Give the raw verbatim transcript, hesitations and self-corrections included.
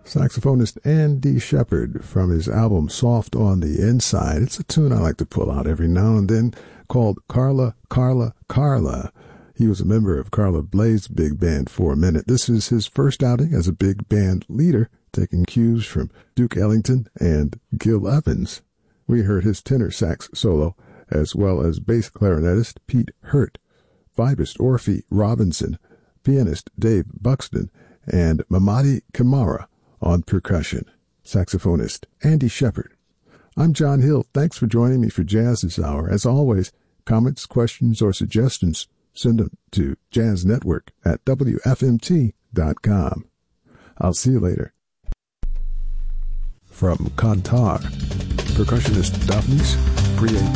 Saxophonist Andy Shepherd from his album Soft on the Inside. It's a tune I like to pull out every now and then called Carla, Carla, Carla. He was a member of Carla Blaze's big band for a minute. This is his first outing as a big band leader, taking cues from Duke Ellington and Gil Evans. We heard his tenor sax solo, as well as bass clarinetist Pete Hurt, vibist Orphy Robinson, pianist Dave Buxton, and Mamadi Kamara on percussion. Saxophonist Andy Shepherd. I'm John Hill. Thanks for joining me for Jazz This Hour. As always, comments, questions, or suggestions, send them to jazz network at W F M T dot com. I'll see you later. From Qatar, percussionist Daphnis Prieto.